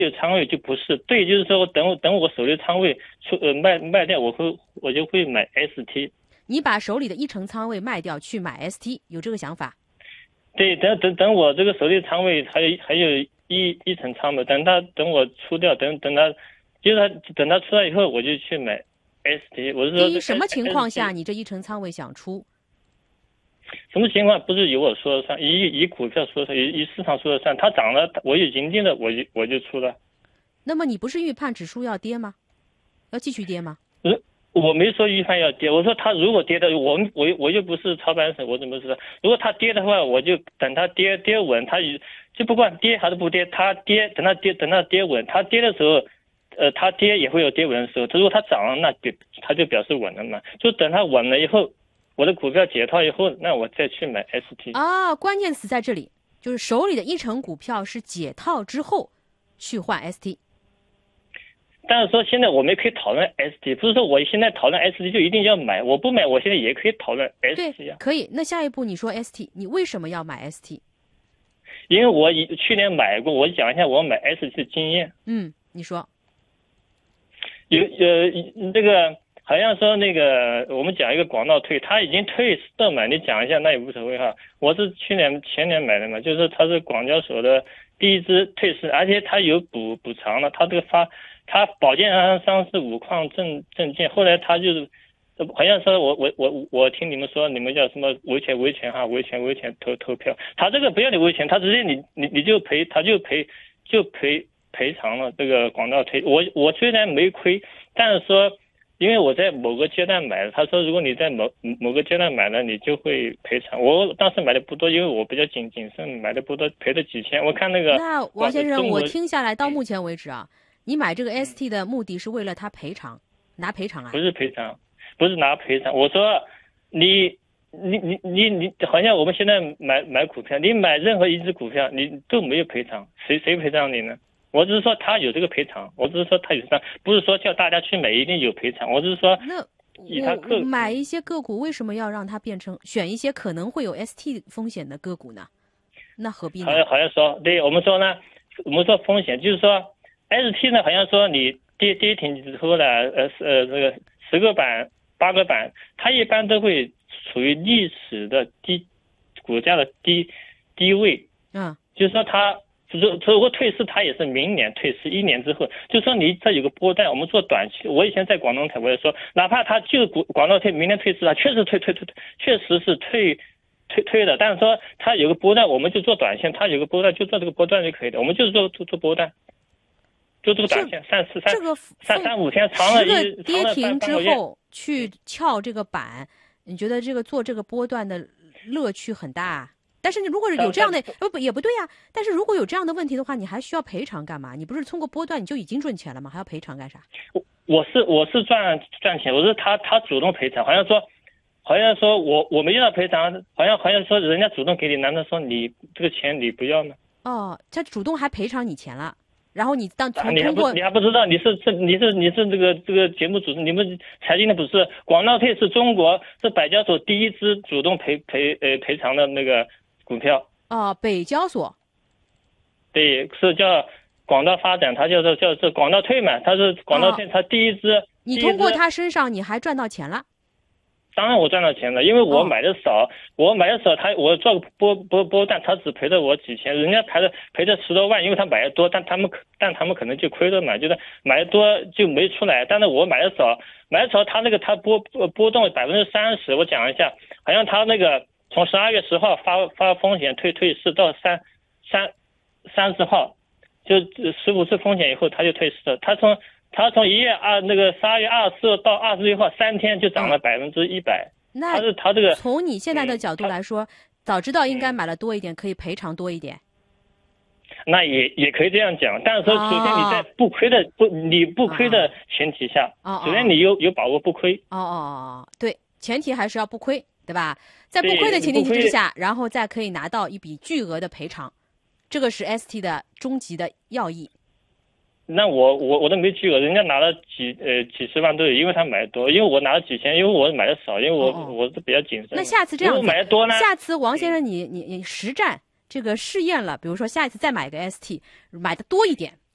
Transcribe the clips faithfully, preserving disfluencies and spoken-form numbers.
有仓位就不是对，就是说等我等我手里仓位出呃卖卖掉，我会我就会买 S T。 你把手里的一成仓位卖掉去买 S T， 有这个想法？ 对，等等等我这个手里仓位还有还有一一成仓的，等他等我出掉，等等他就是他等他出来以后，我就去买 S T。我是说， 第一，什么情况下你这一成仓位想出？ 什么情况不是由我说了算，以以股票说了算，以以市场说了算。它涨了，我有盈利了，我就我就出了。 那么你不是预判指数要跌吗？要继续跌吗？ 嗯，我没说预判要跌，我说它如果跌的，我我我又不是操盘手，我怎么知道？如果它跌的话，我就等它跌跌稳，它就不管跌还是不跌，它跌等它跌等它跌稳，它跌的时候，呃，它跌也会有跌稳的时候。如果它涨了，那表它就表示稳了嘛，就等它稳了以后。我的股票解套以后，那我再去买 S T 啊。关键词在这里，就是手里的一成股票是解套之后去换 S T。 但是说现在我们可以讨论 S T， 不是说我现在讨论 S T 就一定要买，我不买，我现在也可以讨论 S T 啊。 可以。那下一步你说 S T， 你为什么要买 S T？ 因为我去年买过，我讲一下我买 S T 的经验。 嗯，你说。 有呃这个。好像说那个，我们讲一个广道退，他已经退市了嘛，你讲一下那也无所谓哈。我是去年前年买的嘛，就是他是广交所的第一支退市，而且他有补补偿了，他这个发他保荐商是五矿证证券，后来他就是好像说我我我我听你们说你们叫什么维权维权哈，维权维权投投票，他这个不要你维权，他直接你你你就赔，他就赔就赔赔偿了这个广道退。我我虽然没亏，但是说。因为我在某个阶段买的，他说如果你在某某个阶段买了，你就会赔偿。我当时买的不多，因为我比较谨谨慎，买的不多，赔了几千。我看那个。 那王先生，我听下来到目前为止啊，你买这个 S T 的目的是为了他赔偿，拿赔偿啊？ 不是赔偿，不是拿赔偿。我说你你你你你，好像我们现在买买股票，你买任何一只股票，你都没有赔偿，谁谁赔偿你呢？我只是说他有这个赔偿，我只是说他有这，不是说叫大家去买一定有赔偿，我只是说那以他个买一些个股为什么要让它变成选一些可能会有 S T 风险的个股呢？那何必呢？ 好像好像说，对我们说呢，我们说风险就是说 S T 呢，好像说你跌跌停之后呢，呃呃这个十个板八个板，它一般都会处于历史的低股价的低低位， 嗯， 就是说它。如果退市，它也是明年退市，一年之后，就说你这有个波段，我们做短期。我以前在广东台我也说，哪怕它就广广东退，明年退市，它确实退退退退，确实是退退退的。但是说它有个波段，我们就做短线，它有个波段就做这个波段就可以的，我们就是做做做波段，就这个短线，三四三这个三三五天，长了一跌停之后去撬这个板，你觉得这个做这个波段的乐趣很大？但是你如果是有这样的，不不也不对呀、啊。但是如果有这样的问题的话，你还需要赔偿干嘛？你不是通过波段你就已经赚钱了吗？还要赔偿干啥？ 我我是我是赚赚钱，我是他他主动赔偿，好像说，好像说我我没要赔偿，好像好像说人家主动给你，难道说你这个钱你不要吗？ 哦，他主动还赔偿你钱了，然后你当通你还不你还不知道你是是你是你是这个这个节目主持人，你们财经的不是广道退是中国是百交所第一支主动赔赔呃赔偿的那个。股票哦，北交所， 对，是叫广道发展，它叫做叫做广道退嘛，它是广道退，它第一支。 你通过它身上你还赚到钱了？ 当然我赚到钱了，因为我买的少， 哦、 我买的少，他我做波波波段，他只赔了我几千，人家赔了赔了十多万，因为他买的多，但他们但他们可能就亏了嘛，就是买的多就没出来，但是我买的少，买的少，他那个他波波动百分之三十，我讲一下，好像他那个。从十二月十号发发风险退退市到三三三十号，就十五次风险以后他就退市了。他从他从一月二那个十二月二十四到二十六号三天就涨了百分之一百。 那他是他这个从你现在的角度来说，嗯、早知道应该买了多一点，可以赔偿多一点。 那也也可以这样讲，但是说首先你在不亏的、哦、不你不亏的前提下， 哦、 首先你有有把握不亏。 哦哦哦，对，前提还是要不亏。对吧？在不亏的前提之下，然后再可以拿到一笔巨额的赔偿，这个是 S T 的终极的要义。 那我我我都没巨额，人家拿了几呃几十万都有，因为他买的多，因为我拿了几千，因为我买的少，因为我、哦、我是比较谨慎。 那下次这样子， 我买的多呢？ 下次王先生你你你实战这个试验了，比如说下一次再买个 S T， 买的多一点，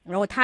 然后他